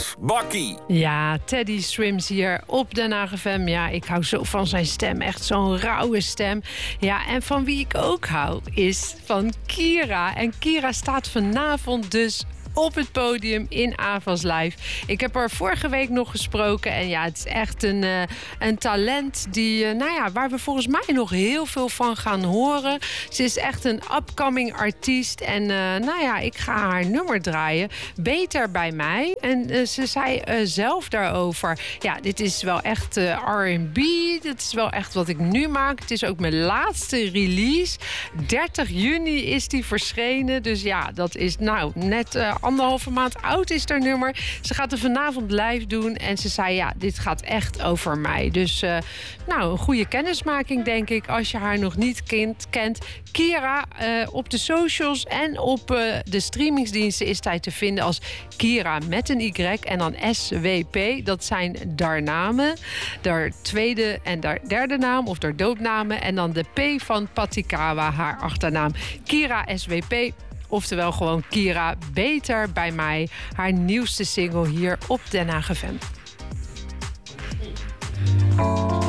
Swims. Bakkie. Ja, Teddy Swims hier op Den Haag FM. Ja, ik hou zo van zijn stem. Echt zo'n rauwe stem. Ja, en van wie ik ook hou is van Kira. En Kira staat vanavond dus op het podium in Avas Live. Ik heb haar vorige week nog gesproken. En ja, het is echt een talent die, waar we volgens mij nog heel veel van gaan horen. Ze is echt een upcoming artiest. En ik ga haar nummer draaien. Beter bij mij. En ze zei zelf daarover. Ja, dit is wel echt R&B. Dit is wel echt wat ik nu maak. Het is ook mijn laatste release. 30 juni is die verschenen. Dus ja, dat is net 1,5 maand oud is haar nummer. Ze gaat er vanavond live doen. En ze zei, ja, dit gaat echt over mij. Dus een goede kennismaking, denk ik. Als je haar nog niet kent. Kira, op de socials en op de streamingsdiensten is zij te vinden als Kira met een Y en dan SWP. Dat zijn haar namen. Haar tweede en haar derde naam of haar doopnamen. En dan de P van Patikawa, haar achternaam. Kira SWP. Oftewel gewoon Kira, Beter bij mij. Haar nieuwste single hier op Den Haag FM.